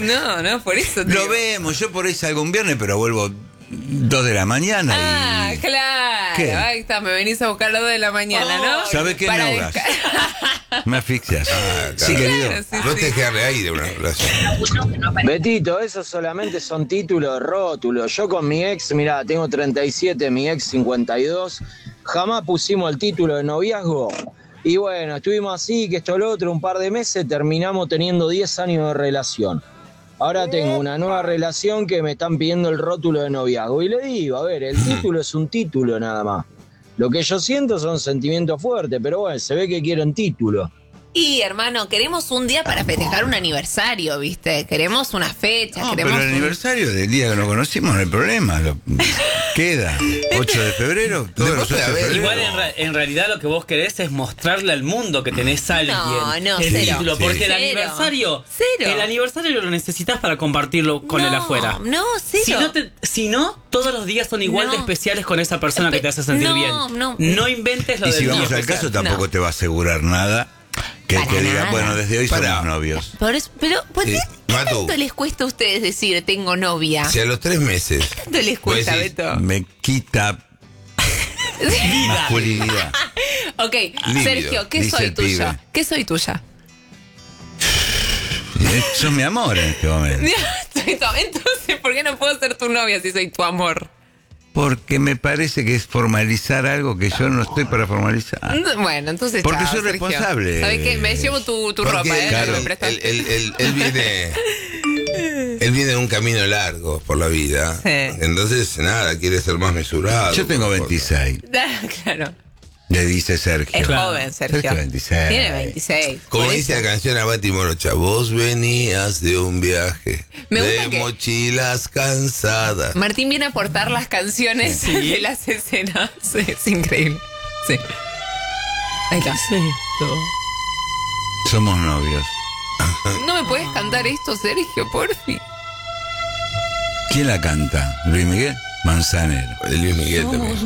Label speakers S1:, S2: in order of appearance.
S1: No, por eso.
S2: Lo vemos, yo por ahí salgo un viernes, pero vuelvo 2 de la mañana.
S1: Ah,
S2: y...
S1: claro.
S2: ¿Qué?
S1: Ahí está, me venís a buscar a las 2 de la mañana, ¿no?
S2: ¿Sabes qué?
S1: Para
S2: Me ahogas. Me asfixias. Sí, querido.
S3: No te que darle aire a una relación.
S4: Betito, esos solamente son títulos, rótulos. Yo con mi ex, mirá, tengo 37, mi ex 52. Jamás pusimos el título de noviazgo. Y bueno, estuvimos así, que esto lo otro, un par de meses, terminamos teniendo 10 años de relación. Ahora tengo una nueva relación que me están pidiendo el rótulo de noviazgo. Y le digo, a ver, el título es un título nada más. Lo que yo siento son sentimientos fuertes, pero bueno, se ve que quieren título.
S1: Y, hermano, queremos un día para festejar un aniversario, ¿viste? Queremos una fecha,
S2: No,
S1: queremos
S2: pero el aniversario del día que nos conocimos no hay problema. Queda 8 de febrero. Todos los 8 de febrero.
S5: Igual en realidad lo que vos querés es mostrarle al mundo que tenés a alguien.
S1: No,
S5: el
S1: cero.
S5: título, porque el
S1: Cero.
S5: aniversario.
S1: Cero.
S5: El aniversario lo necesitas para compartirlo con el afuera.
S1: No, cero.
S5: Si no, todos los días son igual de especiales con esa persona que te hace sentir bien. No inventes lo
S2: Y
S5: del
S2: si
S5: día
S2: vamos al
S5: especial.
S2: caso, tampoco te va a asegurar nada que diga,
S1: nada.
S2: bueno, desde hoy somos novios.
S1: Por eso, pero, ¿por qué
S3: Matu.
S1: tanto les cuesta a ustedes decir tengo novia?
S3: Si a los 3 meses.
S1: ¿Cuánto les cuesta,
S3: Pues sí.
S1: Beto?
S2: Me quita masculinidad.
S1: Ok,
S3: Lívido,
S1: Sergio, ¿qué
S2: dice
S1: soy
S2: el
S1: tuya?
S2: pibe.
S1: ¿Qué soy tuya?
S2: Sos mi amor en este momento.
S1: Entonces, ¿por qué no puedo ser tu novia si soy tu amor?
S2: Porque me parece que es formalizar algo que yo no estoy para formalizar.
S1: Bueno, entonces
S2: Porque
S1: chao,
S2: soy
S1: Sergio.
S2: responsable.
S1: ¿Sabes qué? Me llevo tu
S3: Porque,
S1: ropa,
S3: claro,
S1: ¿Me prestas?
S3: él viene en un camino largo por la vida.
S1: Sí.
S3: Entonces, nada, quiere ser más mesurado.
S2: Yo tengo 26,
S1: Claro.
S2: le dice Sergio.
S1: Es joven, Sergio.
S2: Sergio 26.
S1: Tiene 26.
S3: Como
S1: Por
S3: dice
S1: eso.
S3: la canción a Bati Morocha, vos venías de un viaje
S1: Me
S3: de
S1: gusta que-
S3: mochilas cansadas.
S1: Martín viene a aportar las canciones de las escenas. Sí, es increíble. Sí. Ahí está.
S2: Somos novios.
S1: ¿No me puedes cantar esto, Sergio, porfi?
S2: ¿Quién la canta? ¿Luis Miguel? Manzanero.
S3: El Luis Miguel también.